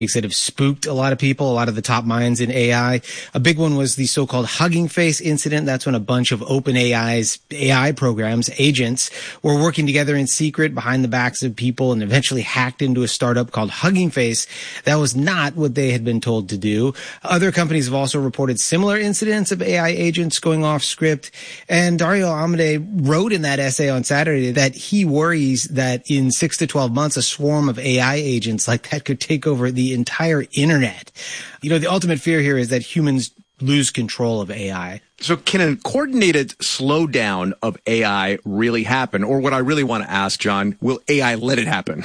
that have spooked a lot of people, a lot of the top minds in AI. A big one was the so-called Hugging Face incident. That's when a bunch of OpenAI's AI programs, agents, were working together in secret behind the backs of people and eventually hacked into a startup called Hugging Face. That was not what they had been told to do. Other companies have also reported similar incidents of AI agents going off script. And Dario Amodei wrote in that essay on Saturday that he worries that in 6 to 12 months, a swarm of AI agents like that could take over the entire internet. The ultimate fear here is that humans lose control of AI. So can a coordinated slowdown of AI really happen? Or what I really want to ask, John, will AI let it happen?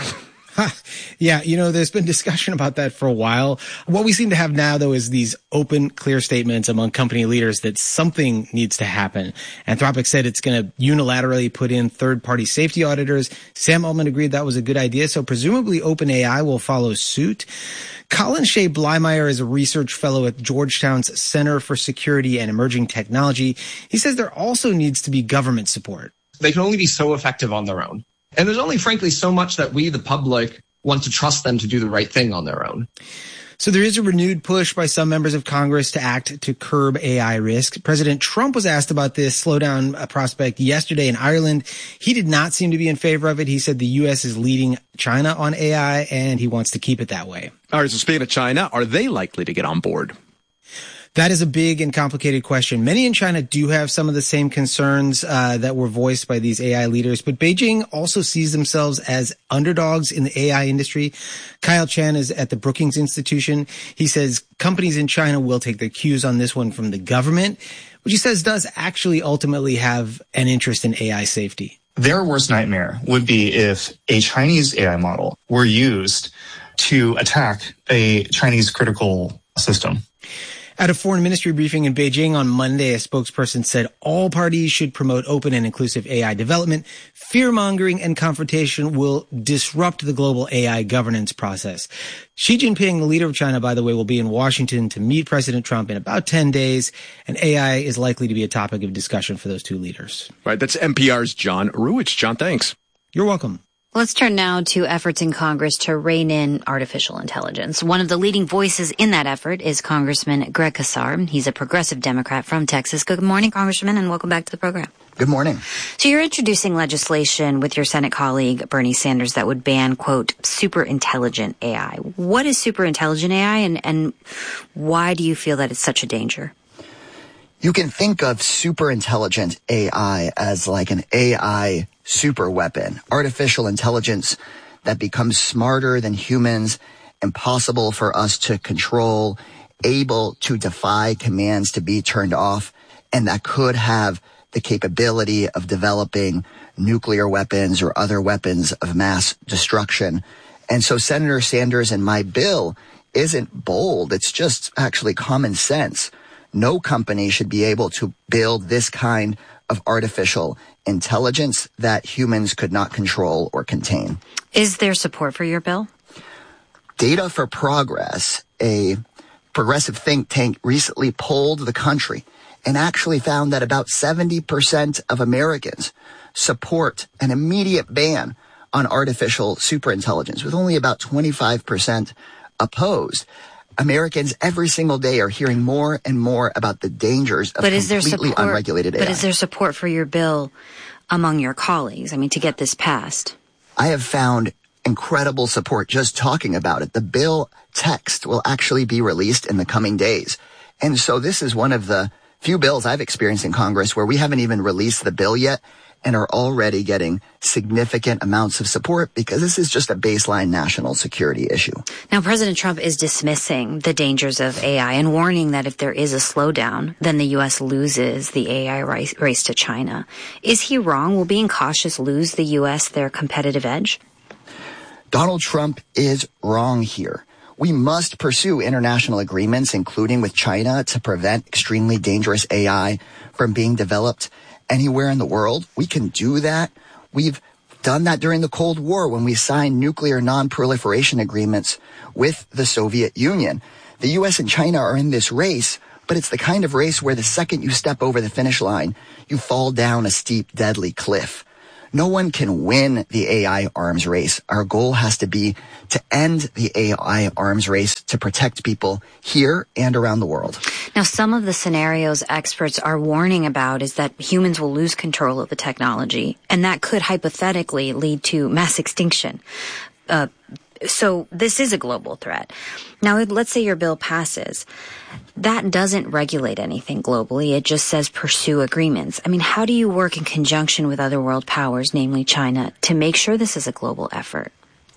Yeah, there's been discussion about that for a while. What we seem to have now, though, is these open, clear statements among company leaders that something needs to happen. Anthropic said it's going to unilaterally put in third-party safety auditors. Sam Altman agreed that was a good idea, so presumably OpenAI will follow suit. Colin Shea Blymeyer is a research fellow at Georgetown's Center for Security and Emerging Technology. He says there also needs to be government support. They can only be so effective on their own. And there's only, frankly, so much that we, the public, want to trust them to do the right thing on their own. So there is a renewed push by some members of Congress to act to curb AI risk. President Trump was asked about this slowdown prospect yesterday in Ireland. He did not seem to be in favor of it. He said the U.S. is leading China on AI, and he wants to keep it that way. All right, so speaking of China, are they likely to get on board? That is a big and complicated question. Many in China do have some of the same concerns that were voiced by these AI leaders, but Beijing also sees themselves as underdogs in the AI industry. Kyle Chan is at the Brookings Institution. He says companies in China will take their cues on this one from the government, which he says does actually ultimately have an interest in AI safety. Their worst nightmare would be if a Chinese AI model were used to attack a Chinese critical system. At a foreign ministry briefing in Beijing on Monday, a spokesperson said all parties should promote open and inclusive AI development. Fear-mongering and confrontation will disrupt the global AI governance process. Xi Jinping, the leader of China, by the way, will be in Washington to meet President Trump in about 10 days, and AI is likely to be a topic of discussion for those two leaders. Right, that's NPR's John Ruwitch. John, thanks. You're welcome. Let's turn now to efforts in Congress to rein in artificial intelligence. One of the leading voices in that effort is Congressman Greg Casar. He's a progressive Democrat from Texas. Good morning, Congressman, and welcome back to the program. Good morning. So you're introducing legislation with your Senate colleague, Bernie Sanders, that would ban, quote, super intelligent AI. What is super intelligent AI, and why do you feel that it's such a danger? You can think of super intelligent AI as like an AI super weapon, artificial intelligence that becomes smarter than humans, impossible for us to control, able to defy commands to be turned off, and that could have the capability of developing nuclear weapons or other weapons of mass destruction. And so Senator Sanders and my bill isn't bold. It's just actually common sense. No company should be able to build this kind of artificial intelligence that humans could not control or contain. Is there support for your bill? Data for Progress, a progressive think tank, recently polled the country and actually found that about 70% of Americans support an immediate ban on artificial superintelligence, with only about 25% opposed. Americans every single day are hearing more and more about the dangers of completely unregulated AI. But is there support for your bill among your colleagues? I mean, to get this passed? I have found incredible support just talking about it. The bill text will actually be released in the coming days. And so this is one of the few bills I've experienced in Congress where we haven't even released the bill yet and are already getting significant amounts of support because this is just a baseline national security issue. Now, President Trump is dismissing the dangers of AI and warning that if there is a slowdown, then the U.S. loses the AI race to China. Is he wrong? Will being cautious lose the U.S. their competitive edge? Donald Trump is wrong here. We must pursue international agreements, including with China, to prevent extremely dangerous AI from being developed anywhere in the world. We can do that. We've done that during the Cold War when we signed nuclear non-proliferation agreements with the Soviet Union. The U.S. and China are in this race, but it's the kind of race where the second you step over the finish line, you fall down a steep, deadly cliff. No one can win the AI arms race. Our goal has to be to end the AI arms race to protect people here and around the world. Now, some of the scenarios experts are warning about is that humans will lose control of the technology, and that could hypothetically lead to mass extinction. So this is a global threat. Now, let's say your bill passes. That doesn't regulate anything globally. It just says pursue agreements. I mean, how do you work in conjunction with other world powers, namely China, to make sure this is a global effort?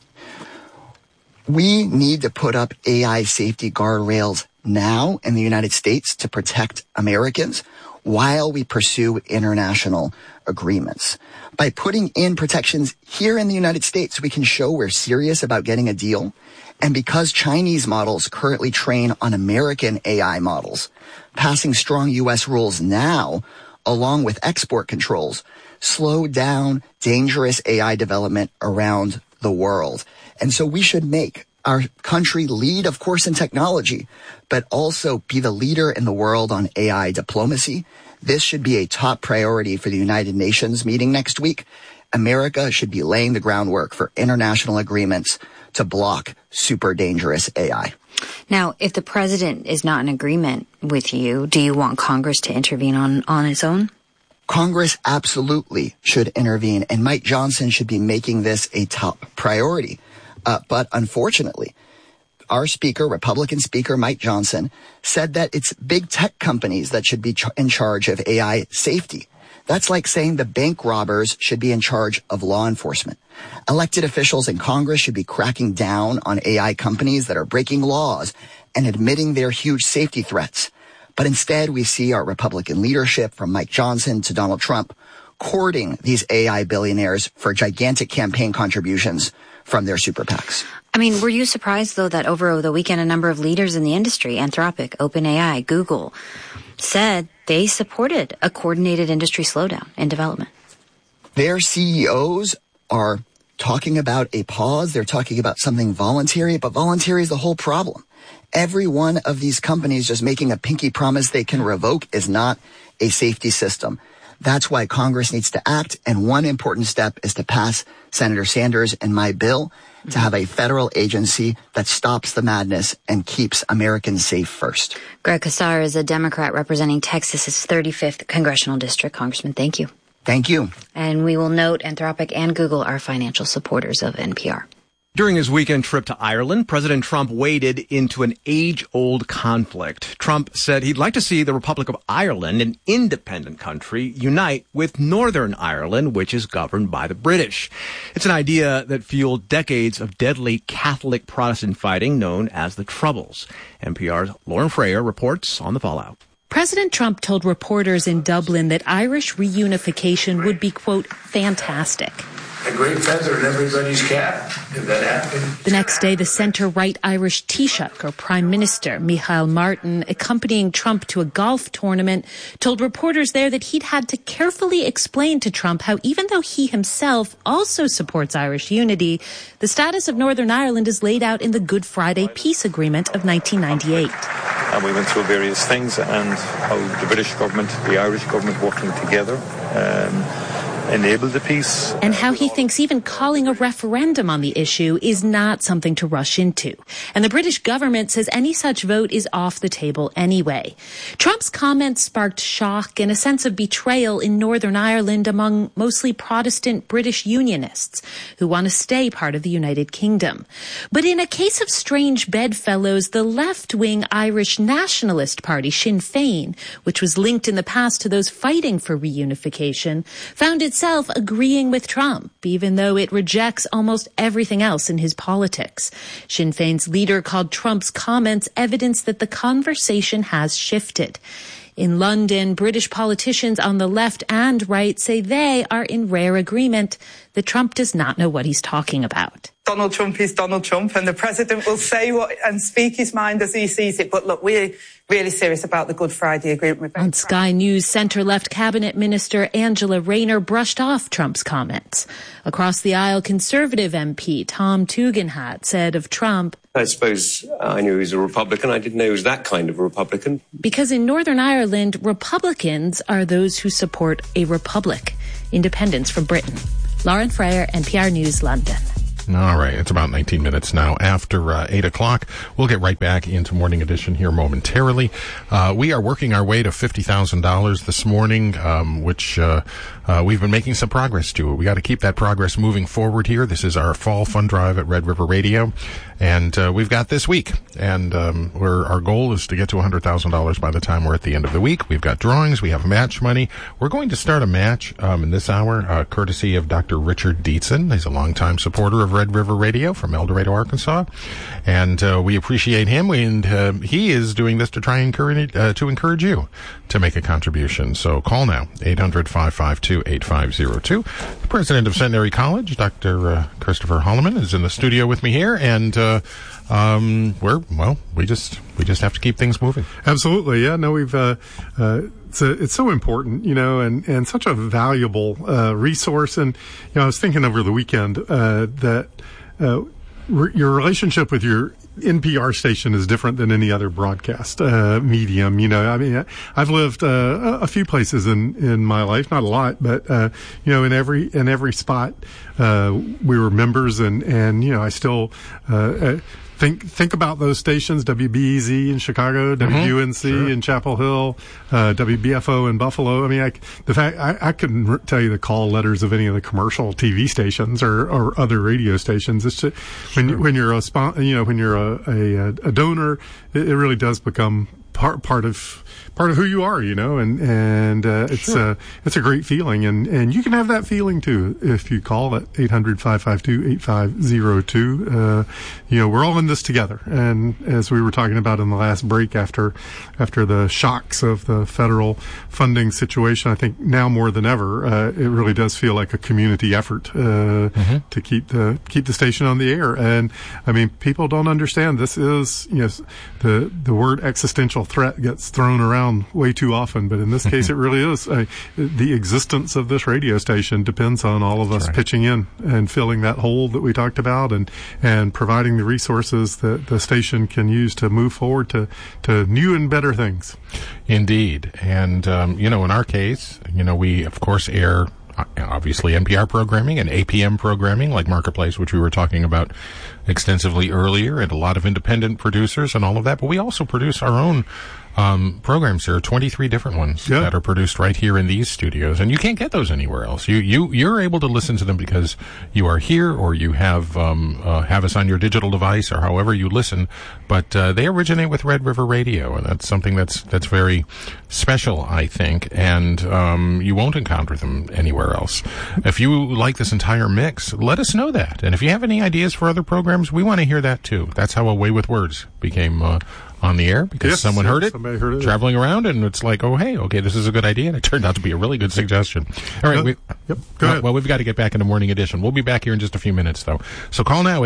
We need to put up AI safety guardrails now in the United States to protect Americans while we pursue international agreements. By putting in protections here in the United States, we can show we're serious about getting a deal. And because Chinese models currently train on American AI models, passing strong U.S. rules now, along with export controls, slow down dangerous AI development around the world. And so we should make our country lead, of course, in technology, but also be the leader in the world on AI diplomacy. This should be a top priority for the United Nations meeting next week. America should be laying the groundwork for international agreements to block super dangerous AI. Now, if the president is not in agreement with you, do you want Congress to intervene on its own? Congress absolutely should intervene, and Mike Johnson should be making this a top priority. But unfortunately, our speaker, Republican Speaker Mike Johnson, said that it's big tech companies that should be in charge of AI safety. That's like saying the bank robbers should be in charge of law enforcement. Elected officials in Congress should be cracking down on AI companies that are breaking laws and admitting their huge safety threats. But instead, we see our Republican leadership, from Mike Johnson to Donald Trump, courting these AI billionaires for gigantic campaign contributions from their super PACs. I mean, were you surprised, though, that over the weekend a number of leaders in the industry, Anthropic, OpenAI, Google, said they supported a coordinated industry slowdown in development? Their CEOs are talking about a pause. They're talking about something voluntary, but voluntary is the whole problem. Every one of these companies just making a pinky promise they can revoke is not a safety system. That's why Congress needs to act. And one important step is to pass Senator Sanders and my bill to have a federal agency that stops the madness and keeps Americans safe first. Greg Casar is a Democrat representing Texas's 35th congressional district. Congressman, thank you. Thank you. And we will note Anthropic and Google are financial supporters of NPR. During his weekend trip to Ireland, President Trump waded into an age-old conflict. Trump said he'd like to see the Republic of Ireland, an independent country, unite with Northern Ireland, which is governed by the British. It's an idea that fueled decades of deadly Catholic Protestant fighting known as the Troubles. NPR's Lauren Frayer reports on the fallout. President Trump told reporters in Dublin that Irish reunification would be, quote, fantastic. A great feather in everybody's cap if that happened. The next day, the centre-right Irish Taoiseach, or Prime Minister, Micheál Martin, accompanying Trump to a golf tournament, told reporters there that he'd had to carefully explain to Trump how even though he himself also supports Irish unity, the status of Northern Ireland is laid out in the Good Friday Peace Agreement of 1998. And we went through various things and how the British government, the Irish government working together, enable the peace. And how he thinks even calling a referendum on the issue is not something to rush into. And the British government says any such vote is off the table anyway. Trump's comments sparked shock and a sense of betrayal in Northern Ireland among mostly Protestant British Unionists who want to stay part of the United Kingdom. But in a case of strange bedfellows, the left-wing Irish Nationalist Party, Sinn Féin, which was linked in the past to those fighting for reunification, found itself agreeing with Trump, even though it rejects almost everything else in his politics. Sinn Féin's leader called Trump's comments evidence that the conversation has shifted. In London, British politicians on the left and right say they are in rare agreement that Trump does not know what he's talking about. Donald Trump is Donald Trump, and the president will say what and speak his mind as he sees it. But look, we're really serious about the Good Friday Agreement. On Sky News, centre-left cabinet minister Angela Rayner brushed off Trump's comments. Across the aisle, Conservative MP Tom Tugendhat said of Trump, I suppose I knew he was a Republican. I didn't know he was that kind of a Republican. Because in Northern Ireland, Republicans are those who support a republic, independence from Britain. Lauren Freyer, NPR News, London. All right, it's about 19 minutes now after 8 o'clock. We'll get right back into Morning Edition here momentarily. We are working our way to $50,000 this morning, which we've been making some progress to. We got to keep that progress moving forward here. This is our fall fund drive at Red River Radio, and we've got this week. And our goal is to get to $100,000 by the time we're at the end of the week. We've got drawings. We have match money. We're going to start a match in this hour, courtesy of Dr. Richard Dietzen. He's a longtime supporter of Red River Radio from El Dorado, Arkansas, and we appreciate him. And he is doing this to try and encourage you to make a contribution. So call now, 800-552-8502. The president of Centenary College, Dr. Christopher Holloman, is in the studio with me here, and we just have to keep things moving. Absolutely, yeah. No, we've it's so important, and such a valuable resource. And I was thinking over the weekend that your relationship with your NPR station is different than any other broadcast medium. I've lived a few places in my life, not a lot, but in every spot we were members, and I still think about those stations: WBEZ in Chicago, WUNC in Chapel Hill, WBFO in Buffalo. I couldn't tell you the call letters of any of the commercial TV stations or other radio stations. It's just, when you're a donor, it really does become part of who you are, and it's a great feeling, and you can have that feeling too if you call at 800-552-8502. We're all in this together, and as we were talking about in the last break, after the shocks of the federal funding situation, I think now more than ever, it really does feel like a community effort to keep the station on the air. And people don't understand, this is the word existential threat gets thrown around way too often, but in this case it really is. The existence of this radio station depends on all of us pitching in and filling that hole that we talked about, and providing the resources that the station can use to move forward to new and better things. Indeed. And in our case, we of course air obviously NPR programming and APM programming like Marketplace, which we were talking about extensively earlier, and a lot of independent producers and all of that. But we also produce our own programs. There are 23 different ones that are produced right here in these studios, and you can't get those anywhere else. You're able to listen to them because you are here, or you have us on your digital device, or however you listen. But they originate with Red River Radio, and that's something that's very special, I think. And you won't encounter them anywhere else. If you like this entire mix, let us know that. And if you have any ideas for other programs, we want to hear that too. That's how A Way with Words became on the air, because someone heard it traveling around, and it's like, okay, this is a good idea, and it turned out to be a really good suggestion. All right, go ahead. Well, we've got to get back into Morning Edition. We'll be back here in just a few minutes, though. So call now,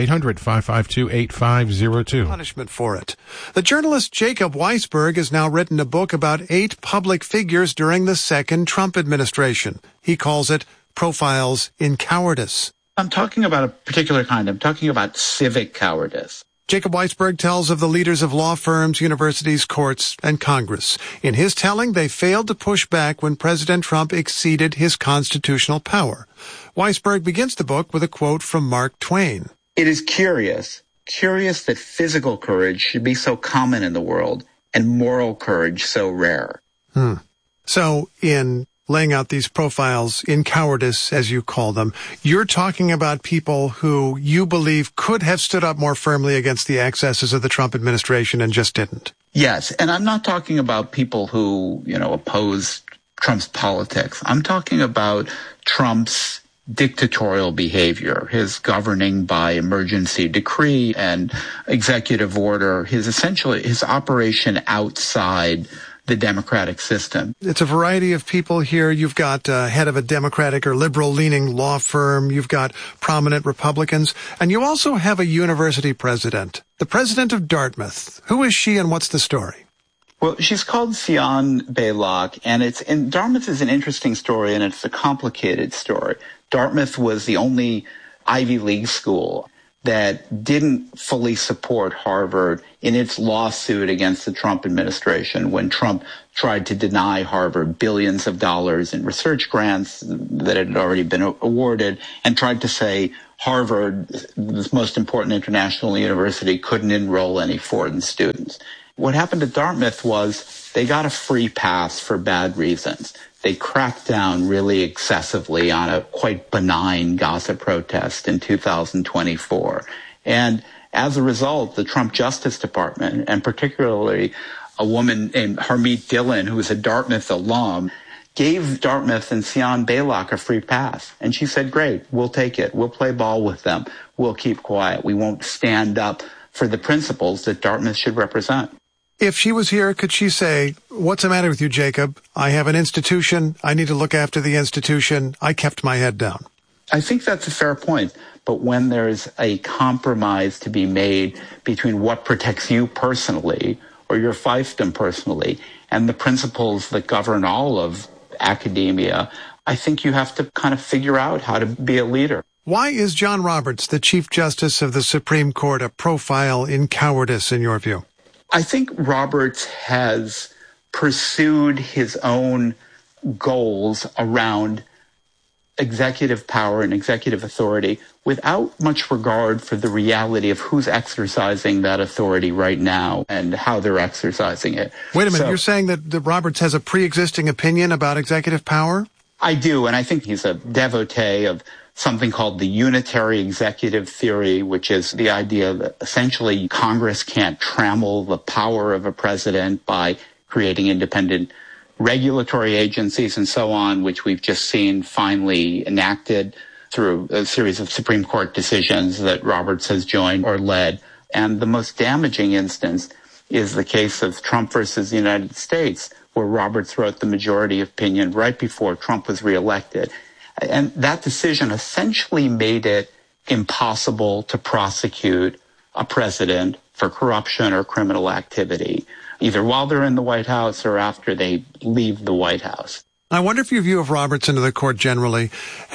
800-552-8502. Punishment for it. The journalist Jacob Weisberg has now written a book about 8 public figures during the second Trump administration. He calls it Profiles in Cowardice. I'm talking about a particular kind. I'm talking about civic cowardice. Jacob Weisberg tells of the leaders of law firms, universities, courts, and Congress. In his telling, they failed to push back when President Trump exceeded his constitutional power. Weisberg begins the book with a quote from Mark Twain. It is curious that physical courage should be so common in the world and moral courage so rare. So in laying out these profiles in cowardice, as you call them, you're talking about people who you believe could have stood up more firmly against the excesses of the Trump administration and just didn't. Yes, and I'm not talking about people who, oppose Trump's politics. I'm talking about Trump's dictatorial behavior, his governing by emergency decree and executive order, his operation outside the democratic system. It's a variety of people here. You've got head of a Democratic or liberal-leaning law firm. You've got prominent Republicans. And you also have a university president, the president of Dartmouth. Who is she and what's the story? Well, she's called Fionn Baylock, and Dartmouth is an interesting story, and it's a complicated story. Dartmouth was the only Ivy League school that didn't fully support Harvard in its lawsuit against the Trump administration when Trump tried to deny Harvard billions of dollars in research grants that had already been awarded and tried to say Harvard, the most important international university, couldn't enroll any foreign students. What happened at Dartmouth was they got a free pass for bad reasons. They cracked down really excessively on a quite benign gossip protest in 2024. And as a result, the Trump Justice Department, and particularly a woman named Harmeet Dillon, who was a Dartmouth alum, gave Dartmouth and Sian Baylock a free pass. And she said, great, we'll take it. We'll play ball with them. We'll keep quiet. We won't stand up for the principles that Dartmouth should represent. If she was here, could she say, what's the matter with you, Jacob? I have an institution. I need to look after the institution. I kept my head down. I think that's a fair point. But when there's a compromise to be made between what protects you personally or your fiefdom personally and the principles that govern all of academia, I think you have to kind of figure out how to be a leader. Why is John Roberts, the Chief Justice of the Supreme Court, a profile in cowardice in your view? I think Roberts has pursued his own goals around executive power and executive authority without much regard for the reality of who's exercising that authority right now and how they're exercising it. Wait a minute, you're saying that Roberts has a pre-existing opinion about executive power? I do, and I think he's a devotee of something called the unitary executive theory, which is the idea that essentially Congress can't trammel the power of a president by creating independent regulatory agencies and so on, which we've just seen finally enacted through a series of Supreme Court decisions that Roberts has joined or led. And the most damaging instance is the case of Trump versus the United States, where Roberts wrote the majority opinion right before Trump was reelected. And that decision essentially made it impossible to prosecute a president for corruption or criminal activity, either while they're in the White House or after they leave the White House. I wonder if your view of Roberts into the court generally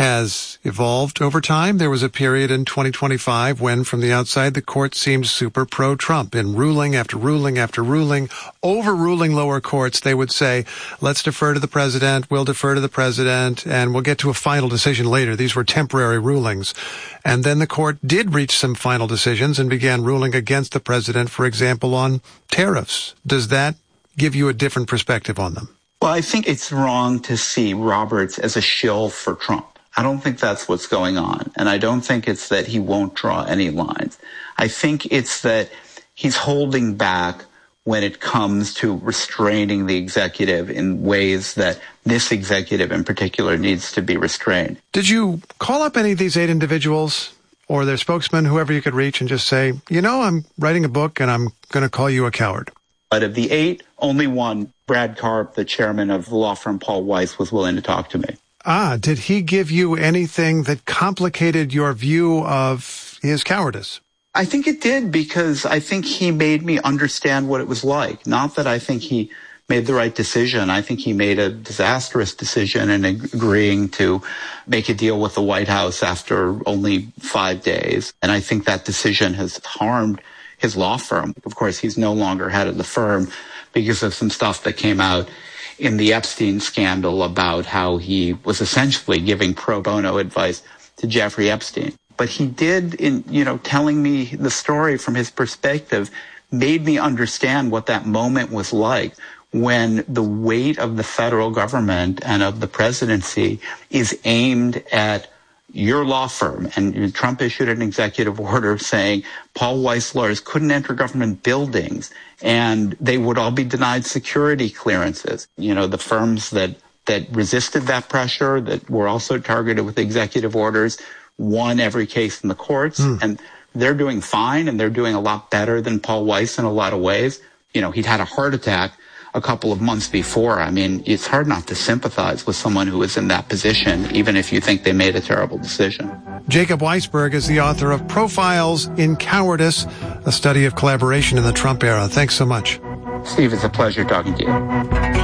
has evolved over time. There was a period in 2025 when, from the outside, the court seemed super pro-Trump. In ruling after ruling after ruling, overruling lower courts, they would say, let's defer to the president, we'll defer to the president, and we'll get to a final decision later. These were temporary rulings. And then the court did reach some final decisions and began ruling against the president, for example, on tariffs. Does that give you a different perspective on them? Well, I think it's wrong to see Roberts as a shill for Trump. I don't think that's what's going on. And I don't think it's that he won't draw any lines. I think it's that he's holding back when it comes to restraining the executive in ways that this executive in particular needs to be restrained. Did you call up any of these 8 individuals or their spokesman, whoever you could reach, and just say, you know, I'm writing a book and I'm going to call you a coward? But of the 8, only one, Brad Karp, the chairman of the law firm Paul Weiss, was willing to talk to me. Did he give you anything that complicated your view of his cowardice? I think it did, because I think he made me understand what it was like. Not that I think he made the right decision. I think he made a disastrous decision in agreeing to make a deal with the White House after only 5 days. And I think that decision has harmed his law firm. Of course, he's no longer head of the firm because of some stuff that came out in the Epstein scandal about how he was essentially giving pro bono advice to Jeffrey Epstein. But he did, telling me the story from his perspective, made me understand what that moment was like when the weight of the federal government and of the presidency is aimed at your law firm. And Trump issued an executive order saying Paul Weiss lawyers couldn't enter government buildings and they would all be denied security clearances. The firms that resisted that pressure, that were also targeted with executive orders, won every case in the courts. And they're doing fine, and they're doing a lot better than Paul Weiss in a lot of ways. He'd had a heart attack a couple of months before. I mean, it's hard not to sympathize with someone who is in that position, even if you think they made a terrible decision. Jacob Weisberg is the author of Profiles in Cowardice, a study of collaboration in the Trump era. Thanks so much. Steve, it's a pleasure talking to you.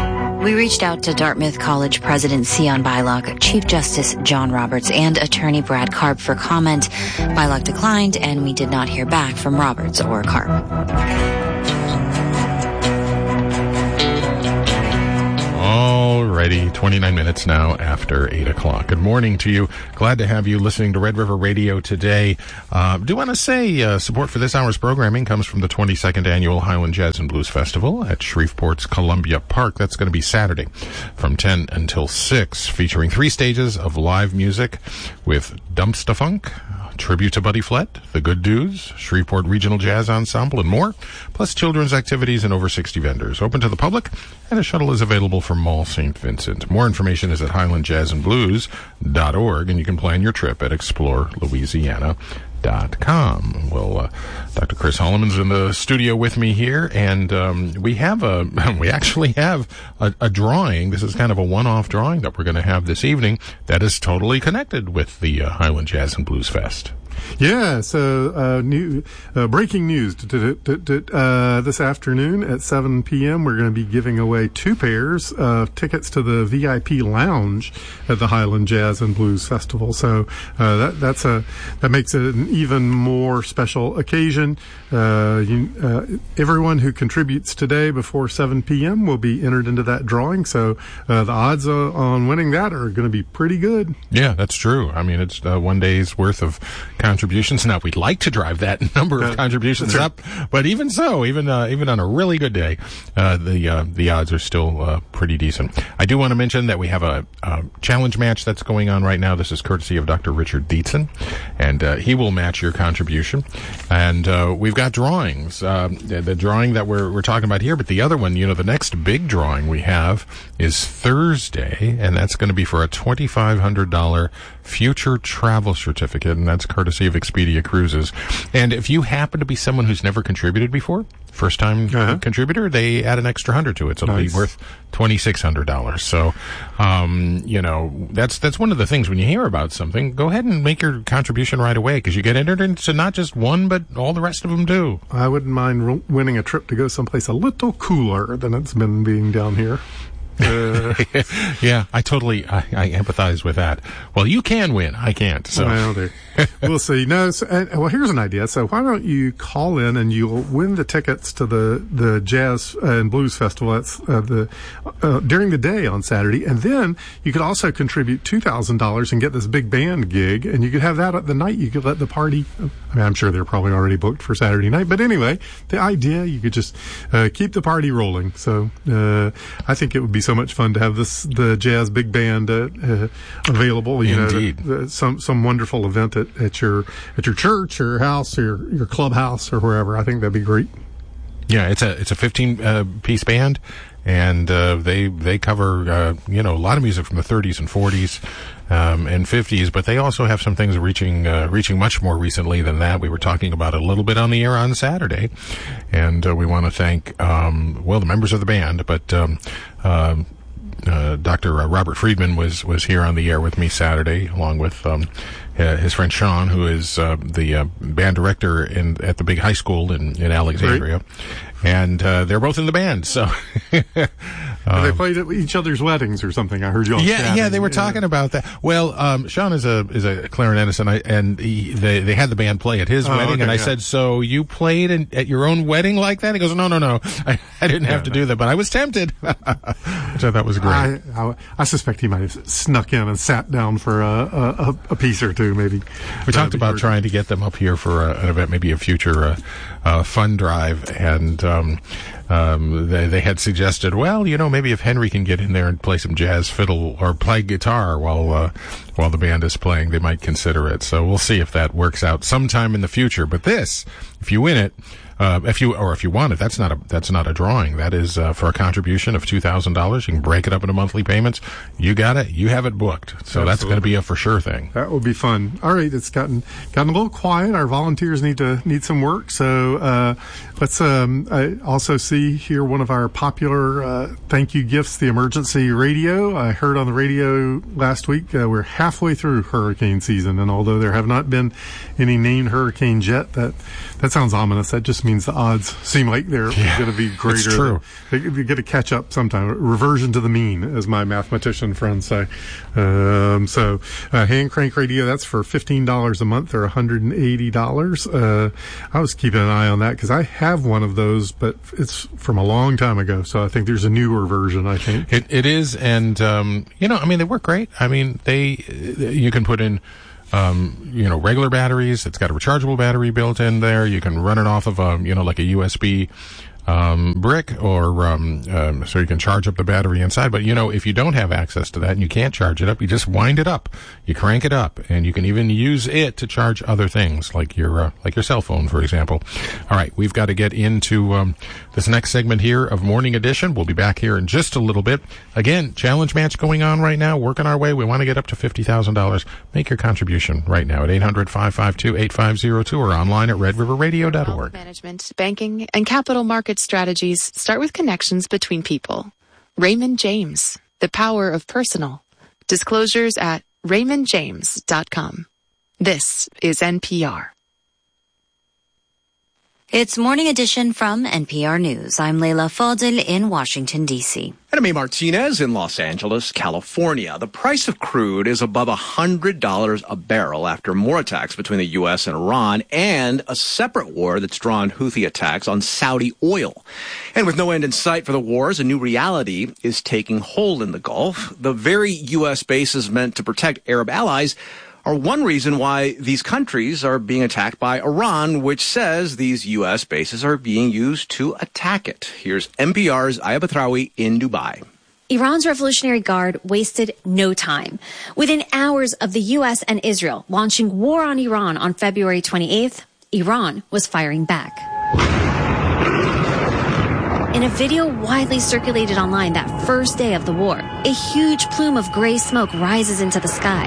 We reached out to Dartmouth College President Sion Beilock, Chief Justice John Roberts, and Attorney Brad Karp for comment. Beilock declined, and we did not hear back from Roberts or Karp. Alrighty, 29 minutes now after 8 o'clock. Good morning to you. Glad to have you listening to Red River Radio today. Do want to say support for this hour's programming comes from the 22nd Annual Highland Jazz and Blues Festival at Shreveport's Columbia Park. That's going to be Saturday from 10 until 6, featuring 3 stages of live music with Dumpsta Funk, tribute to Buddy Flett, The Good Dudes, Shreveport Regional Jazz Ensemble, and more, plus children's activities and over 60 vendors. Open to the public, and a shuttle is available from Mall St. Vincent. More information is at highlandjazzandblues.org, and you can plan your trip at explorelouisiana.com. Well, Dr. Chris Holloman's in the studio with me here, and we actually have a drawing. This is kind of a one-off drawing that we're going to have this evening that is totally connected with the Highland Jazz and Blues Fest. Yeah, so breaking news. This afternoon at 7 p.m., we're going to be giving away 2 pairs of tickets to the VIP lounge at the Highland Jazz and Blues Festival. So that makes it an even more special occasion. Everyone who contributes today before 7 p.m. will be entered into that drawing. So the odds on winning that are going to be pretty good. Yeah, that's true. I mean, it's one day's worth of contributions. Now, we'd like to drive that number of contributions up, but even so, even on a really good day, the odds are still pretty decent. I do want to mention that we have a challenge match that's going on right now. This is courtesy of Dr. Richard Dietzen, and he will match your contribution. And we've got drawings. The drawing that we're talking about here, but the other one, the next big drawing we have is Thursday, and that's going to be for a $2,500 future travel certificate, and that's courtesy of Expedia Cruises. And if you happen to be someone who's never contributed before, first-time contributor, they add an extra $100 to it, so it'll be worth $2,600. So, that's one of the things when you hear about something, go ahead and make your contribution right away, because you get entered into not just one, but all the rest of them do. I wouldn't mind winning a trip to go someplace a little cooler than it's been being down here. Yeah, I empathize with that. Well, you can win. I can't. So. Well, we'll see. No, well, here's an idea. So why don't you call in and you'll win the tickets to the Jazz and Blues Festival. That's during the day on Saturday, and then you could also contribute $2,000 and get this big band gig, and you could have that at the night. You could let the party. I mean, I'm sure they're probably already booked for Saturday night, but anyway, the idea you could just keep the party rolling. So I think it would be so much fun to have the jazz big band available. Indeed. Some wonderful event at your church or house or your clubhouse or wherever. I think that'd be great. Yeah, it's a 15 piece band, and they cover a lot of music from the 30s and 40s and 50s, but they also have some things reaching much more recently than that. We were talking about it a little bit on the air on Saturday, and we want to thank the members of the band, but Dr. Robert Friedman was here on the air with me Saturday, along with his friend Sean, who is the band director at the big high school in Alexandria. Great. And they're both in the band, so they played at each other's weddings or something. I heard you all chatting. Yeah, they were talking about that. Well, Sean is a clarinetist, and they had the band play at his wedding, and I said, "So you played at your own wedding like that?" He goes, "No, I didn't have to do that, but I was tempted," which I thought was great. I suspect he might have snuck in and sat down for a piece or two, maybe. We talked about trying to get them up here for an event, maybe a future fund drive, and they had suggested, well, maybe if Henry can get in there and play some jazz fiddle or play guitar while the band is playing, they might consider it. So we'll see if that works out sometime in the future. But this, if you win it, if you want it, that's not a drawing. That is for a contribution of $2,000. You can break it up into monthly payments. You got it. You have it booked. So Absolutely. That's going to be a for sure thing. That will be fun. All right, it's gotten a little quiet. Our volunteers need some work. So let's I also see here one of our popular thank you gifts, the emergency radio. I heard on the radio last week we're halfway through hurricane season, and although there have not been any named hurricanes yet, that sounds ominous. That just means means the odds seem like they're going to be greater. It's true. You get to catch up sometime. Reversion to the mean, as my mathematician friends say. So Hand Crank Radio, that's for $15 a month or $180. I was keeping an eye on that because I have one of those, but it's from a long time ago. So I think there's a newer version, I think. It is. And, they work great. I mean, you can put in regular batteries. It's got a rechargeable battery built in there. You can run it off of like a USB brick, or so you can charge up the battery inside. But if you don't have access to that and you can't charge it up, you just wind it up, you crank it up, and you can even use it to charge other things like your cell phone, for example. All right, we've got to get into this next segment here of Morning Edition. We'll be back here in just a little bit. Again, challenge match going on right now, working our way. We want to get up to $50,000. Make your contribution right now at 800-552-8502 or online at redriverradio.org. Management, banking, and capital market strategies start with connections between people. Raymond James, the power of personal. Disclosures at raymondjames.com. This is NPR. It's Morning Edition from NPR News. I'm Leila Fadel in Washington, D.C. And I'm A. Martinez in Los Angeles, California. The price of crude is above $100 a barrel after more attacks between the U.S. and Iran and a separate war that's drawn Houthi attacks on Saudi oil. And with no end in sight for the wars, a new reality is taking hold in the Gulf. The very U.S. bases meant to protect Arab allies are one reason why these countries are being attacked by Iran, which says these U.S. bases are being used to attack it. Here's NPR's Aya Batrawi in Dubai. Iran's Revolutionary Guard wasted no time. Within hours of the U.S. and Israel launching war on Iran on February 28th, Iran was firing back. In a video widely circulated online that first day of the war, a huge plume of gray smoke rises into the sky.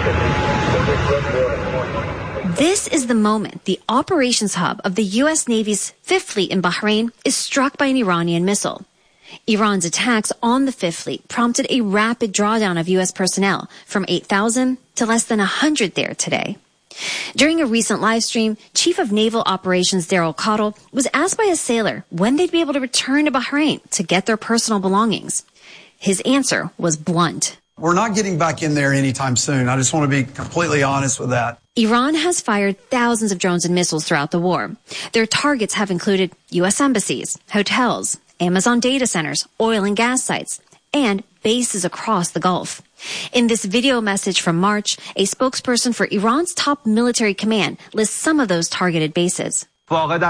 This is the moment the operations hub of the U.S. Navy's Fifth Fleet in Bahrain is struck by an Iranian missile. Iran's attacks on the Fifth Fleet prompted a rapid drawdown of U.S. personnel from 8,000 to less than 100 there today. During a recent live stream, Chief of Naval Operations Daryl Cottle was asked by a sailor when they'd be able to return to Bahrain to get their personal belongings. His answer was blunt. We're not getting back in there anytime soon. I just want to be completely honest with that. Iran has fired thousands of drones and missiles throughout the war. Their targets have included U.S. embassies, hotels, Amazon data centers, oil and gas sites, and bases across the Gulf. In this video message from March, a spokesperson for Iran's top military command lists some of those targeted bases. He says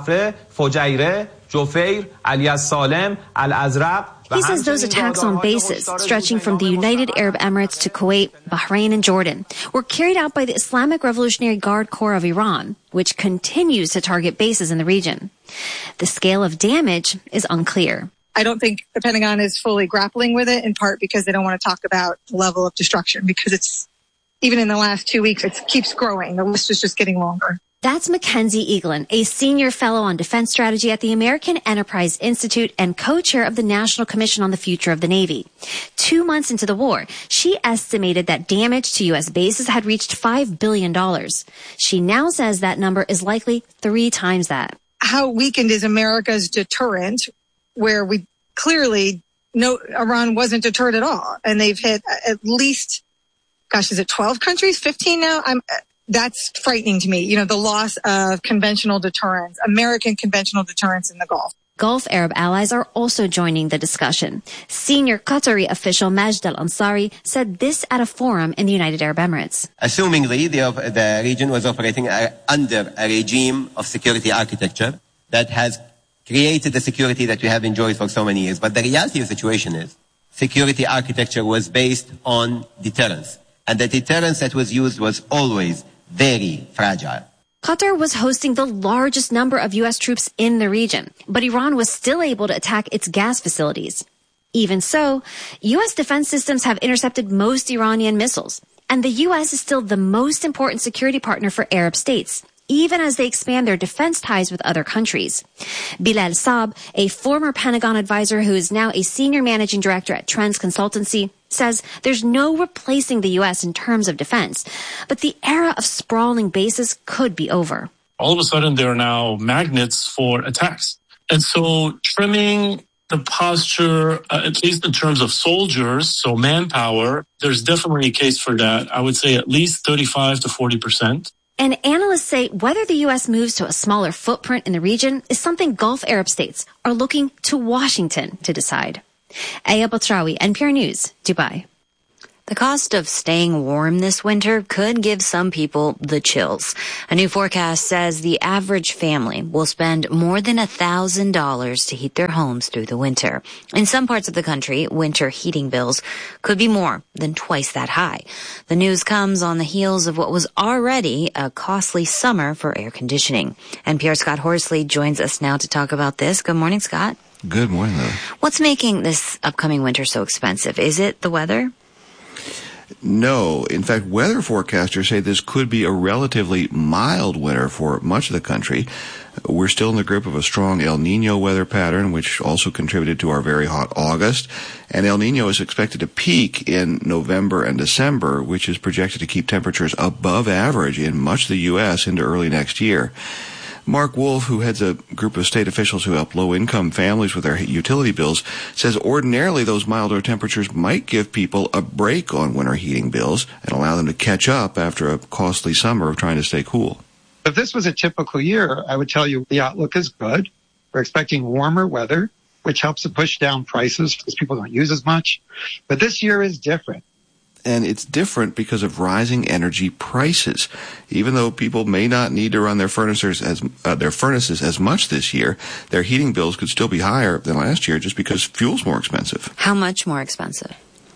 those attacks on bases, stretching from the United Arab Emirates to Kuwait, Bahrain, and Jordan, were carried out by the Islamic Revolutionary Guard Corps of Iran, which continues to target bases in the region. The scale of damage is unclear. I don't think the Pentagon is fully grappling with it, in part because they don't want to talk about the level of destruction, because it's, even in the last 2 weeks, it keeps growing. The list is just getting longer. That's Mackenzie Eaglin, a senior fellow on defense strategy at the American Enterprise Institute and co-chair of the National Commission on the Future of the Navy. 2 months into the war, she estimated that damage to U.S. bases had reached $5 billion. She now says that number is likely 3 times that. How weakened is America's deterrent, where we clearly know Iran wasn't deterred at all. And they've hit at least, is it 12 countries, 15 now? That's frightening to me. You know, the loss of conventional deterrence, American conventional deterrence in the Gulf. Gulf Arab allies are also joining the discussion. Senior Qatari official Majd al-Ansari said this at a forum in the United Arab Emirates. Assumingly, the region was operating under a regime of security architecture that has created the security that we have enjoyed for so many years. But the reality of the situation is security architecture was based on deterrence. And the deterrence that was used was always very fragile. Qatar was hosting the largest number of U.S. troops in the region, but Iran was still able to attack its gas facilities. Even so, U.S. defense systems have intercepted most Iranian missiles, and the U.S. is still the most important security partner for Arab states, even as they expand their defense ties with other countries. Bilal Saab, a former Pentagon advisor who is now a senior managing director at Trends Consultancy, says there's no replacing the U.S. in terms of defense, but the era of sprawling bases could be over. all of a sudden there are now magnets for attacks. And so trimming the posture, at least in terms of soldiers, so manpower, there's definitely a case for that. I would say at least 35 to 40%. And analysts say whether the U.S. moves to a smaller footprint in the region is something Gulf Arab states are looking to Washington to decide. Aya Batrawi, NPR News, Dubai. The cost of staying warm this winter could give some people the chills. A new forecast says the average family will spend more than $1,000 to heat their homes through the winter. In some parts of the country, winter heating bills could be more than twice that high. The news comes on the heels of what was already a costly summer for air conditioning. NPR's Scott Horsley joins us now to talk about this. Good morning, Scott. Good morning, Lily. What's making this upcoming winter so expensive? Is it the weather? No. In fact, weather forecasters say this could be a relatively mild winter for much of the country. We're still in the grip of a strong El Niño weather pattern, which also contributed to our very hot August. And El Niño is expected to peak in November and December, which is projected to keep temperatures above average in much of the U.S. into early next year. Mark Wolf, who heads a group of state officials who help low-income families with their utility bills, says ordinarily those milder temperatures might give people a break on winter heating bills and allow them to catch up after a costly summer of trying to stay cool. If this was a typical year, I would tell you the outlook is good. We're expecting warmer weather, which helps to push down prices because people don't use as much. But this year is different. And it's different because of rising energy prices. Even though people may not need to run their furnaces as much this year, their heating bills could still be higher than last year just because fuel's more expensive. How much more expensive?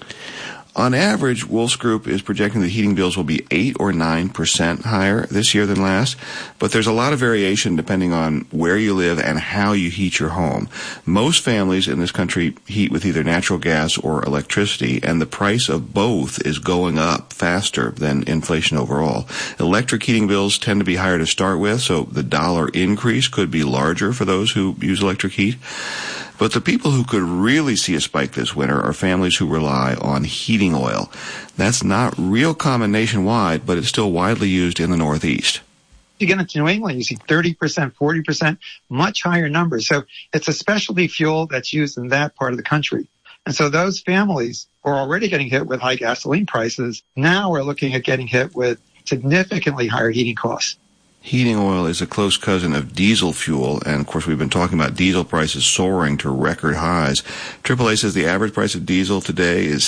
On average, Wolf's Group is projecting that heating bills will be 8 or 9% higher this year than last, but there's a lot of variation depending on where you live and how you heat your home. Most families in this country heat with either natural gas or electricity, and the price of both is going up faster than inflation overall. Electric heating bills tend to be higher to start with, so the dollar increase could be larger for those who use electric heat. But the people who could really see a spike this winter are families who rely on heating oil. That's not real common nationwide, but it's still widely used in the Northeast. You get into New England, you see 30%, 40%, much higher numbers. So it's a specialty fuel that's used in that part of the country. And so those families who are already getting hit with high gasoline prices now are looking at getting hit with significantly higher heating costs. Heating oil is a close cousin of diesel fuel, and of course we've been talking about diesel prices soaring to record highs. AAA says the average price of diesel today is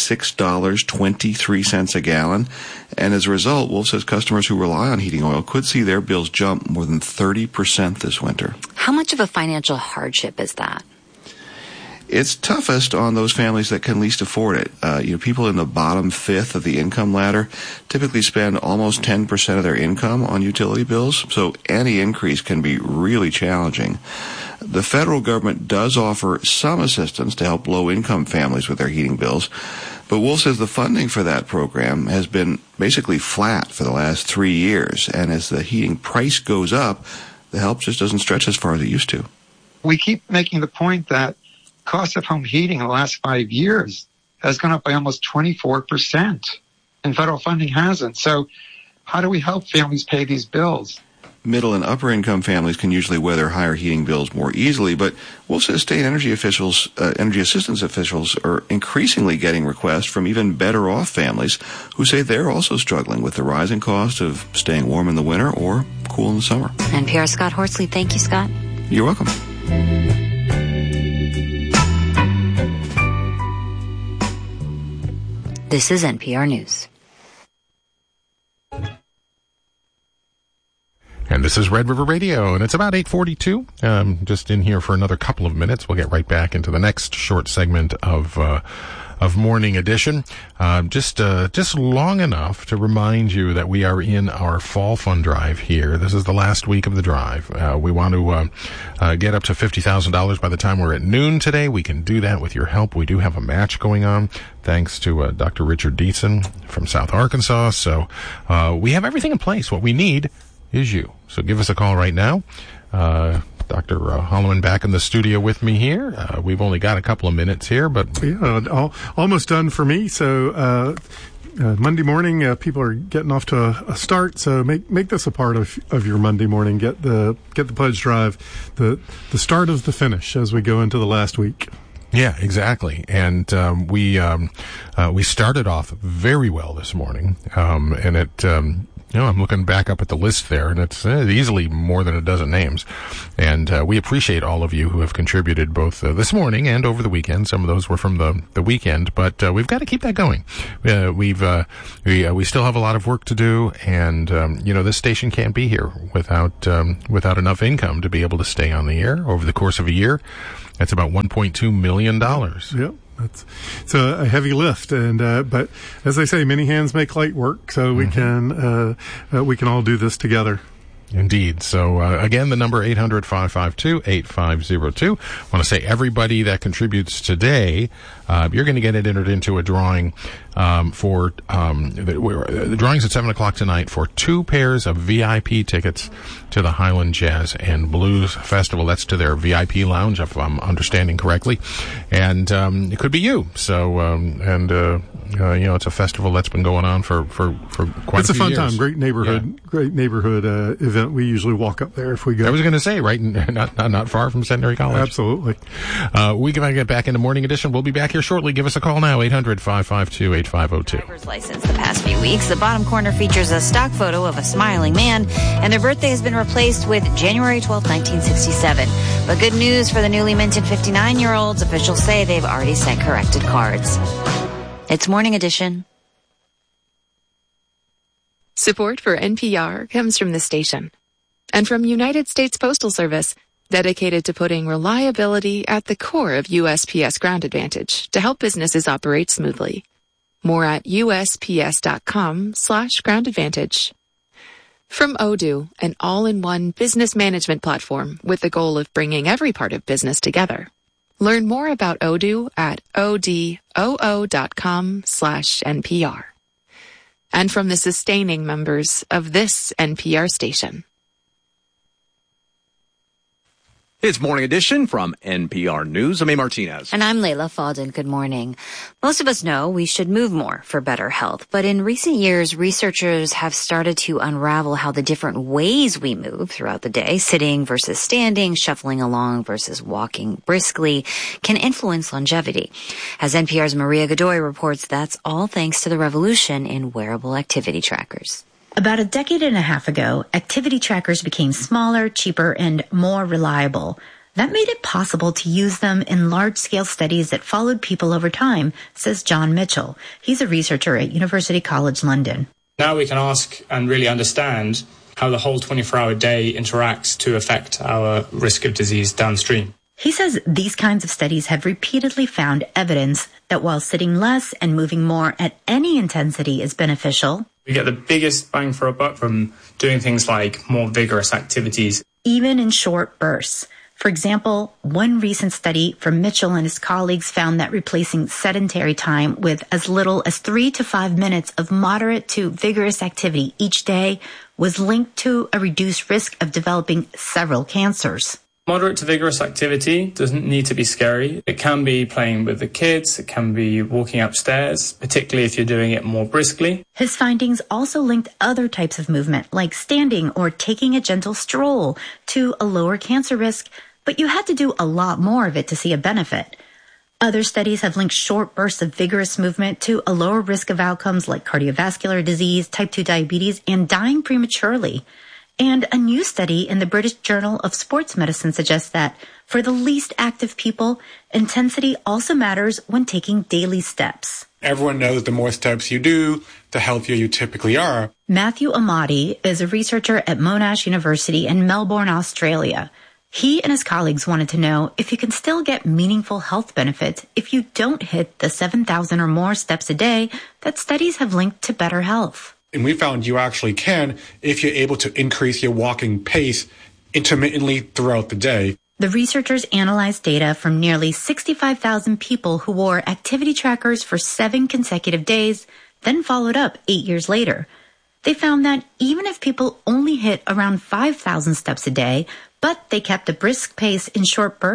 $6.23 a gallon, and as a result, Wolf says customers who rely on heating oil could see their bills jump more than 30% this winter. How much of a financial hardship is that? It's toughest on those families that can least afford it. People in the bottom fifth of the income ladder typically spend almost 10% of their income on utility bills, so any increase can be really challenging. The federal government does offer some assistance to help low-income families with their heating bills, but Wolf says the funding for that program has been basically flat for the last 3 years, and as the heating price goes up, the help just doesn't stretch as far as it used to. We keep making the point that cost of home heating in the last 5 years has gone up by almost 24%, and federal funding hasn't. So how do we help families pay these bills? Middle and upper income families can usually weather higher heating bills more easily, but Wolf says state energy assistance officials are increasingly getting requests from even better off families who say they're also struggling with the rising cost of staying warm in the winter or cool in the summer. NPR Scott Horsley. Thank you, Scott. You're welcome. This is NPR News. And this is Red River Radio, and it's about 8:42. Just in here for another couple of minutes. We'll get right back into the next short segment of Morning Edition. Just long enough to remind you that we are in our Fall Fund Drive here. This is the last week of the drive. We want to get up to $50,000 by the time we're at noon today. We can do that with your help. We do have a match going on, thanks to Dr. Richard Dietzen from South Arkansas. So we have everything in place. What we need is you. So give us a call right now. Dr. Holloman back in the studio with me here. We've only got a couple of minutes here, but yeah, almost done for me. So Monday morning, people are getting off to a start, so make this a part of your Monday morning. Get the pledge drive, the start of the finish as we go into the last week. Yeah, exactly. And we started off very well this morning, and it. I'm looking back up at the list there, and it's easily more than a dozen names. And we appreciate all of you who have contributed both this morning and over the weekend. Some of those were from the weekend, but we've got to keep that going. We still have a lot of work to do, and this station can't be here without enough income to be able to stay on the air over the course of a year. That's about $1.2 million. Yep. It's a heavy lift, and but as they say, many hands make light work. So we can all do this together. Indeed. So, again, the number 800-552-8502. I want to say everybody that contributes today, you're going to get it entered into a drawing, the drawing's at 7 o'clock tonight for 2 pairs of VIP tickets to the Highland Jazz and Blues Festival. That's to their VIP lounge, if I'm understanding correctly. And, it could be you. So, it's a festival that's been going on for quite a few years. It's a fun time. Great neighborhood event. We usually walk up there if we go. I was going to say, right, not far from Centenary College. Absolutely. We can get back into Morning Edition. We'll be back here shortly. Give us a call now, 800-552-8502. Driver's license the past few weeks. The bottom corner features a stock photo of a smiling man, and their birthday has been replaced with January 12, 1967. But good news for the newly minted 59-year-olds. Officials say they've already sent corrected cards. It's Morning Edition. Support for NPR comes from the station and from United States Postal Service, dedicated to putting reliability at the core of USPS Ground Advantage to help businesses operate smoothly. More at USPS.com/Ground Advantage. From Odoo, an all-in-one business management platform with the goal of bringing every part of business together. Learn more about Odoo at odoo.com/NPR. And from the sustaining members of this NPR station. It's Morning Edition from NPR News. I'm A. Martinez. And I'm Layla Fadden. Good morning. Most of us know we should move more for better health. But in recent years, researchers have started to unravel how the different ways we move throughout the day, sitting versus standing, shuffling along versus walking briskly, can influence longevity. As NPR's Maria Godoy reports, that's all thanks to the revolution in wearable activity trackers. About a decade and a half ago, activity trackers became smaller, cheaper, and more reliable. That made it possible to use them in large-scale studies that followed people over time, says John Mitchell. He's a researcher at University College London. Now we can ask and really understand how the whole 24-hour day interacts to affect our risk of disease downstream. He says these kinds of studies have repeatedly found evidence that while sitting less and moving more at any intensity is beneficial, we get the biggest bang for a buck from doing things like more vigorous activities. Even in short bursts. For example, one recent study from Mitchell and his colleagues found that replacing sedentary time with as little as 3 to 5 minutes of moderate to vigorous activity each day was linked to a reduced risk of developing several cancers. Moderate to vigorous activity doesn't need to be scary. It can be playing with the kids. It can be walking upstairs, particularly if you're doing it more briskly. His findings also linked other types of movement, like standing or taking a gentle stroll, to a lower cancer risk, but you had to do a lot more of it to see a benefit. Other studies have linked short bursts of vigorous movement to a lower risk of outcomes like cardiovascular disease, type 2 diabetes, and dying prematurely. And a new study in the British Journal of Sports Medicine suggests that for the least active people, intensity also matters when taking daily steps. Everyone knows the more steps you do, the healthier you typically are. Matthew Amati is a researcher at Monash University in Melbourne, Australia. He and his colleagues wanted to know if you can still get meaningful health benefits if you don't hit the 7,000 or more steps a day that studies have linked to better health. And we found you actually can if you're able to increase your walking pace intermittently throughout the day. The researchers analyzed data from nearly 65,000 people who wore activity trackers for 7 consecutive days, then followed up 8 years later. They found that even if people only hit around 5,000 steps a day, but they kept a brisk pace in short bursts,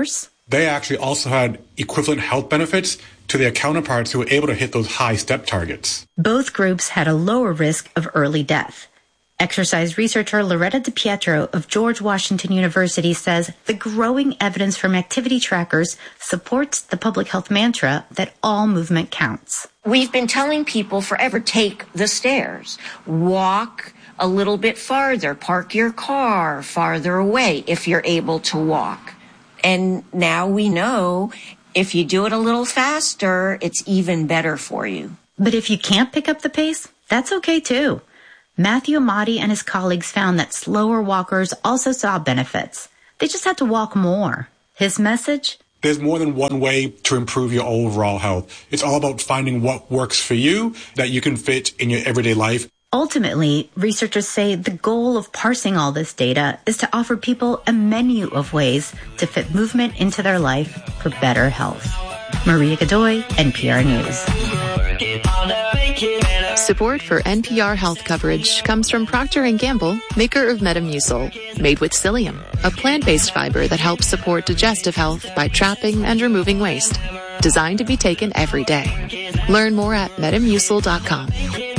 they actually also had equivalent health benefits to their counterparts who were able to hit those high step targets. Both groups had a lower risk of early death. Exercise researcher Loretta DiPietro of George Washington University says the growing evidence from activity trackers supports the public health mantra that all movement counts. We've been telling people forever, take the stairs, walk a little bit farther, park your car farther away if you're able to walk. And now we know if you do it a little faster, it's even better for you. But if you can't pick up the pace, that's okay too. Matthew Amati and his colleagues found that slower walkers also saw benefits. They just had to walk more. His message? There's more than one way to improve your overall health. It's all about finding what works for you that you can fit in your everyday life. Ultimately, researchers say the goal of parsing all this data is to offer people a menu of ways to fit movement into their life for better health. Maria Godoy, NPR News. Support for NPR health coverage comes from Procter & Gamble, maker of Metamucil, made with psyllium, a plant-based fiber that helps support digestive health by trapping and removing waste. Designed to be taken every day. Learn more at Metamucil.com.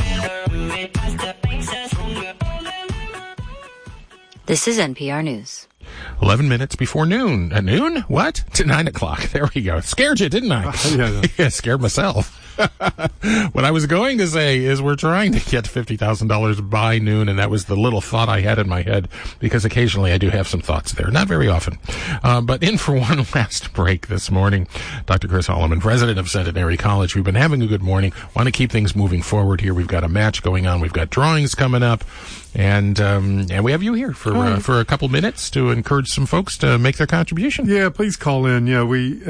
This is NPR News. 11 minutes before noon. At noon? What? To 9 o'clock. There we go. Scared you, didn't I? Yeah, scared myself. What I was going to say is we're trying to get $50,000 by noon, and that was the little thought I had in my head, because occasionally I do have some thoughts there. Not very often. But in for one last break this morning, Dr. Chris Holloman, president of Centenary College. We've been having a good morning. Want to keep things moving forward here. We've got a match going on. We've got drawings coming up. And we have you here for a couple minutes to encourage some folks to make their contribution. Yeah, please call in. Yeah,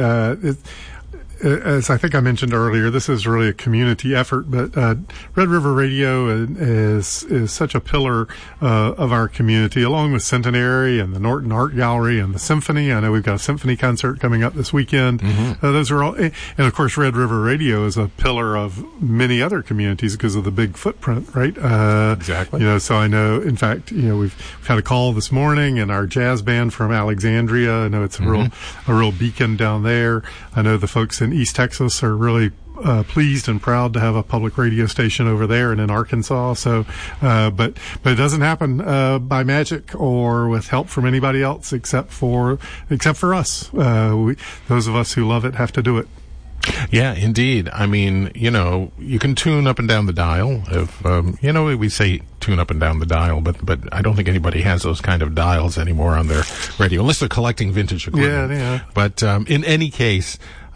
as I think I mentioned earlier, this is really a community effort, but Red River Radio is such a pillar of our community, along with Centenary and the Norton Art Gallery and the Symphony. I know we've got a symphony concert coming up this weekend. Mm-hmm. Those are all, and of course, Red River Radio is a pillar of many other communities because of the big footprint, right? Exactly. So I know, in fact, we've had a call this morning, and our jazz band from Alexandria, I know it's a real beacon down there. I know the folks in East Texas are really pleased and proud to have a public radio station over there and in Arkansas. So, but it doesn't happen by magic or with help from anybody else except for us. Those of us who love it have to do it. Yeah, indeed. I mean, you can tune up and down the dial. If we say tune up and down the dial, but I don't think anybody has those kind of dials anymore on their radio, unless they're collecting vintage equipment. Yeah. But in any case,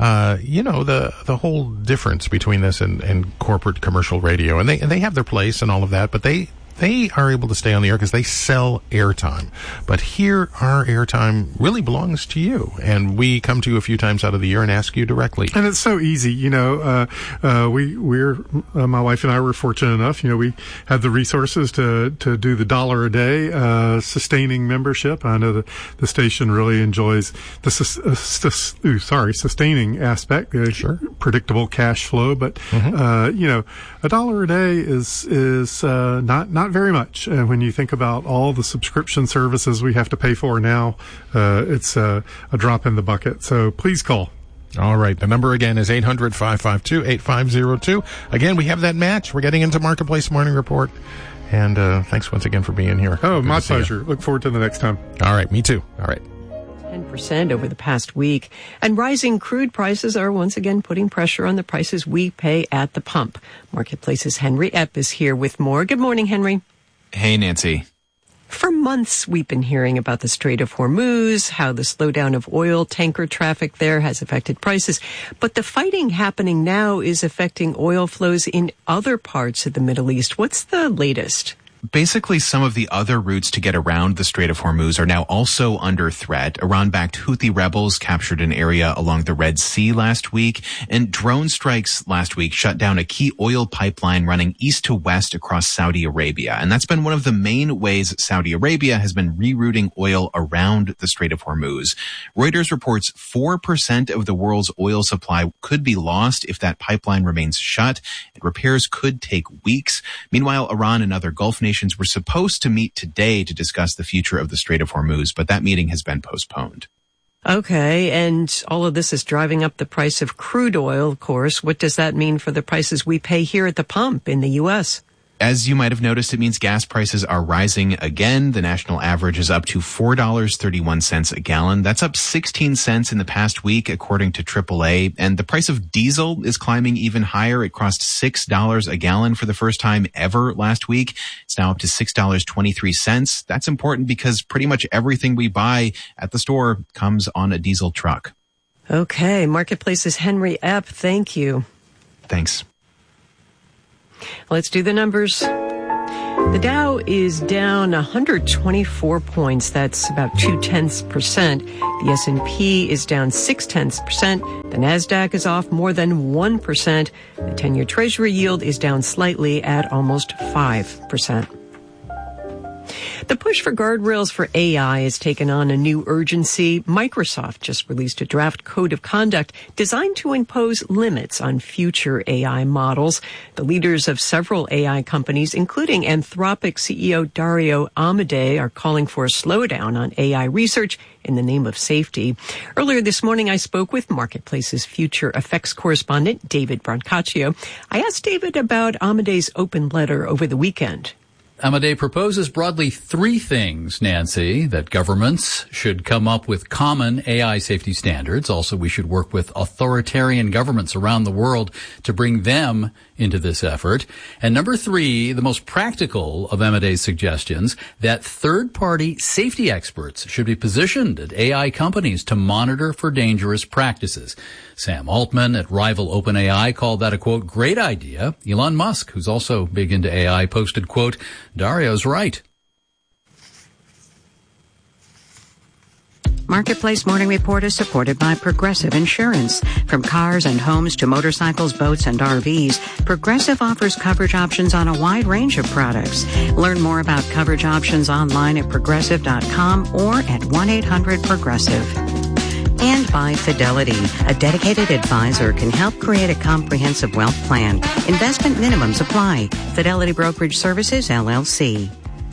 the whole difference between this and corporate commercial radio, and they have their place and all of that, but they are able to stay on the air because they sell airtime. But here, our airtime really belongs to you. And we come to you a few times out of the year and ask you directly. And it's so easy. My wife and I were fortunate enough, we had the resources to do the $1 a day, sustaining membership. I know the station really enjoys the, sustaining aspect, sure. Predictable cash flow. But, $1 a day is not very much. And when you think about all the subscription services we have to pay for now, it's a drop in the bucket. So please call. All right. The number again is 800-552-8502. Again, we have that match. We're getting into Marketplace Morning Report. And thanks once again for being here. Oh, my pleasure. Look forward to the next time. All right. Me too. All right. 10% over the past week, and rising crude prices are once again putting pressure on the prices we pay at the pump. Marketplace's Henry Epp is here with more. Good morning, Henry. Hey, Nancy. For months, we've been hearing about the Strait of Hormuz, how the slowdown of oil tanker traffic there has affected prices. But the fighting happening now is affecting oil flows in other parts of the Middle East. What's the latest? Basically, some of the other routes to get around the Strait of Hormuz are now also under threat. Iran-backed Houthi rebels captured an area along the Red Sea last week, and drone strikes last week shut down a key oil pipeline running east to west across Saudi Arabia. And that's been one of the main ways Saudi Arabia has been rerouting oil around the Strait of Hormuz. Reuters reports 4% of the world's oil supply could be lost if that pipeline remains shut, and repairs could take weeks. Meanwhile, Iran and other Gulf nations were supposed to meet today to discuss the future of the Strait of Hormuz, but that meeting has been postponed. Okay, and all of this is driving up the price of crude oil, of course. What does that mean for the prices we pay here at the pump in the U.S.? As you might have noticed, it means gas prices are rising again. The national average is up to $4.31 a gallon. That's up 16 cents in the past week, according to AAA. And the price of diesel is climbing even higher. It crossed $6 a gallon for the first time ever last week. It's now up to $6.23. That's important because pretty much everything we buy at the store comes on a diesel truck. Okay, Marketplace's Henry Epp, thank you. Thanks. Let's do the numbers. The Dow is down 124 points. That's about 0.2%. The S&P is down 0.6%. The Nasdaq is off more than 1%. The 10-year Treasury yield is down slightly at almost 5%. The push for guardrails for AI has taken on a new urgency. Microsoft just released a draft code of conduct designed to impose limits on future AI models. The leaders of several AI companies, including Anthropic CEO Dario Amodei, are calling for a slowdown on AI research in the name of safety. Earlier this morning, I spoke with Marketplace's future effects correspondent, David Brancaccio. I asked David about Amodei's open letter over the weekend. Amodei proposes broadly three things, Nancy: that governments should come up with common AI safety standards. Also, we should work with authoritarian governments around the world to bring them into this effort. And number three, the most practical of Amodei's suggestions, that third-party safety experts should be positioned at AI companies to monitor for dangerous practices. Sam Altman at rival OpenAI called that a, quote, great idea. Elon Musk, who's also big into AI, posted, quote, Dario's right. Marketplace Morning Report is supported by Progressive Insurance. From cars and homes to motorcycles, boats, and RVs, Progressive offers coverage options on a wide range of products. Learn more about coverage options online at Progressive.com or at 1-800-PROGRESSIVE. And by Fidelity, a dedicated advisor can help create a comprehensive wealth plan. Investment minimums apply. Fidelity Brokerage Services, LLC.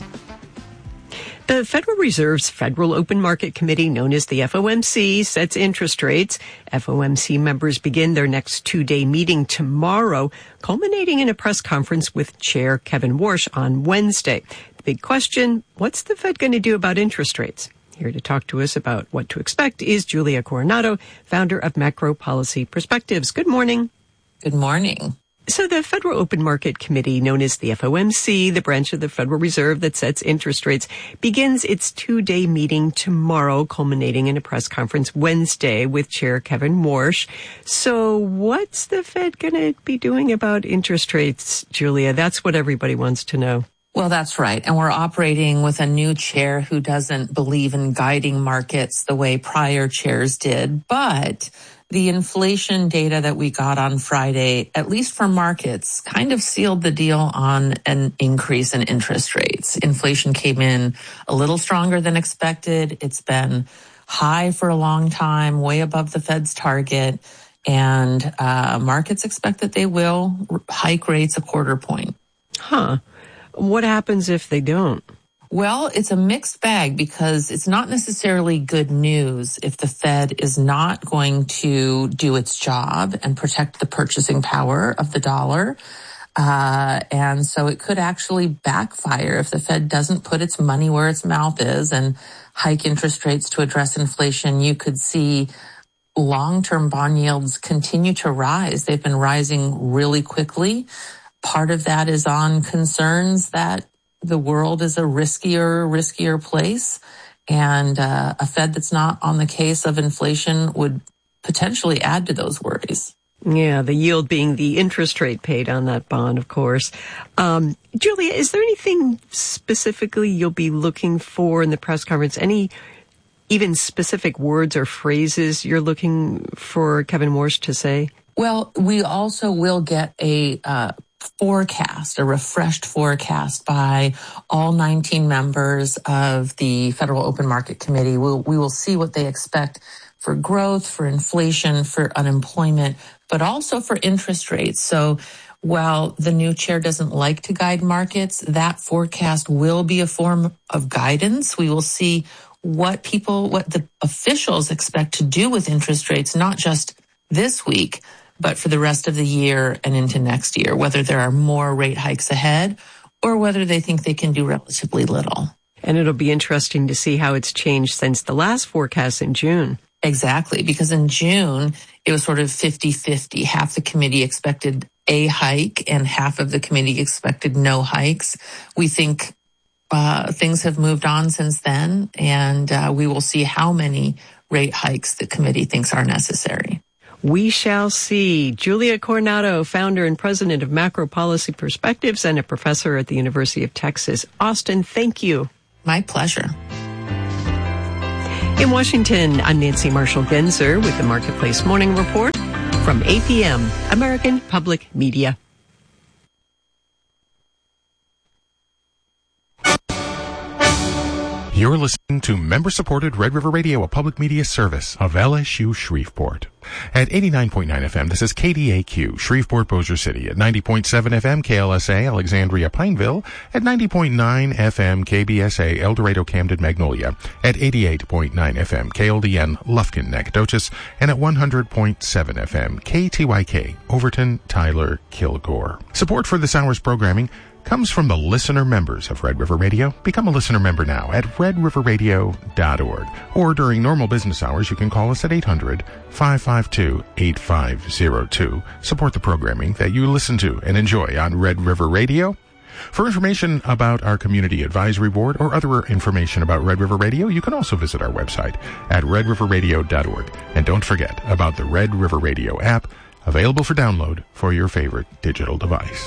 The Federal Reserve's Federal Open Market Committee, known as the FOMC, sets interest rates. FOMC members begin their next two-day meeting tomorrow, culminating in a press conference with Chair Kevin Warsh on Wednesday. The big question, what's the Fed going to do about interest rates? Here to talk to us about what to expect is Julia Coronado, founder of Macro Policy Perspectives. Good morning. Good morning. So the Federal Open Market Committee, known as the FOMC, the branch of the Federal Reserve that sets interest rates, begins its two-day meeting tomorrow, culminating in a press conference Wednesday with Chair Kevin Warsh. So what's the Fed going to be doing about interest rates, Julia? That's what everybody wants to know. Well, that's right. And we're operating with a new chair who doesn't believe in guiding markets the way prior chairs did. But the inflation data that we got on Friday, at least for markets, kind of sealed the deal on an increase in interest rates. Inflation came in a little stronger than expected. It's been high for a long time, way above the Fed's target. And markets expect that they will hike rates a quarter point. Huh. What happens if they don't? Well, it's a mixed bag because it's not necessarily good news if the Fed is not going to do its job and protect the purchasing power of the dollar. And so it could actually backfire if the Fed doesn't put its money where its mouth is and hike interest rates to address inflation. You could see long-term bond yields continue to rise. They've been rising really quickly. Part of that is on concerns that the world is a riskier place. And a Fed that's not on the case of inflation would potentially add to those worries. Yeah, the yield being the interest rate paid on that bond, of course. Julia, is there anything specifically you'll be looking for in the press conference? Any even specific words or phrases you're looking for Kevin Warsh to say? Well, we also will get a forecast, a refreshed forecast by all 19 members of the Federal Open Market Committee. We will see what they expect for growth, for inflation, for unemployment, but also for interest rates. So while the new chair doesn't like to guide markets, that forecast will be a form of guidance. We will see what the officials expect to do with interest rates, not just this week, but for the rest of the year and into next year, whether there are more rate hikes ahead or whether they think they can do relatively little. And it'll be interesting to see how it's changed since the last forecast in June. Exactly, because in June, it was sort of 50-50. Half the committee expected a hike and half of the committee expected no hikes. We think things have moved on since then, and we will see how many rate hikes the committee thinks are necessary. We shall see. Julia Coronado, founder and president of Macro Policy Perspectives and a professor at the University of Texas. Austin, thank you. My pleasure. In Washington, I'm Nancy Marshall-Genzer with the Marketplace Morning Report from APM, American Public Media. You're listening to member-supported Red River Radio, a public media service of LSU Shreveport. At 89.9 FM, this is KDAQ, Shreveport, Bossier City. At 90.7 FM, KLSA, Alexandria, Pineville. At 90.9 FM, KBSA, El Dorado, Camden, Magnolia. At 88.9 FM, KLDN, Lufkin, Nacogdoches. And at 100.7 FM, KTYK, Overton, Tyler, Kilgore. Support for this hour's programming comes from the listener members of Red River Radio. Become a listener member now at redriverradio.org. Or during normal business hours, you can call us at 800-552-8502. Support the programming that you listen to and enjoy on Red River Radio. For information about our Community Advisory Board or other information about Red River Radio, you can also visit our website at redriverradio.org. And don't forget about the Red River Radio app, available for download for your favorite digital device.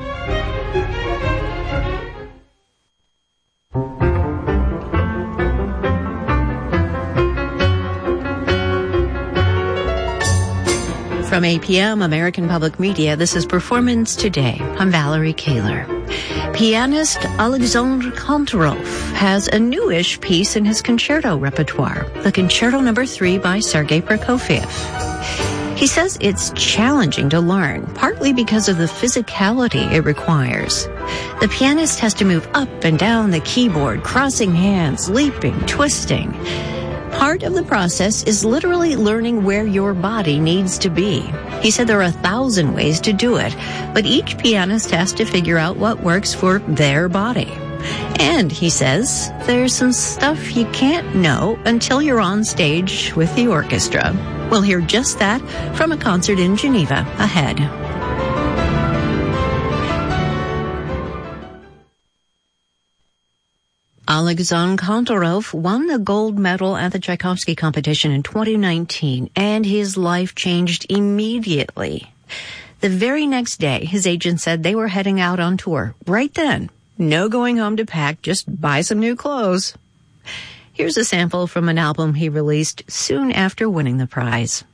From APM, American Public Media, this is Performance Today. I'm Valerie Kaler. Pianist Alexandre Kontarov has a newish piece in his concerto repertoire, the Concerto No. 3 by Sergei Prokofiev. He says it's challenging to learn, partly because of the physicality it requires. The pianist has to move up and down the keyboard, crossing hands, leaping, twisting. Part of the process is literally learning where your body needs to be. He said there are 1,000 ways to do it, but each pianist has to figure out what works for their body. And, he says, there's some stuff you can't know until you're on stage with the orchestra. We'll hear just that from a concert in Geneva ahead. Alexandre Kontarov won the gold medal at the Tchaikovsky competition in 2019, and his life changed immediately. The very next day, his agent said they were heading out on tour. Right then. No going home to pack, just buy some new clothes. Here's a sample from an album he released soon after winning the prize.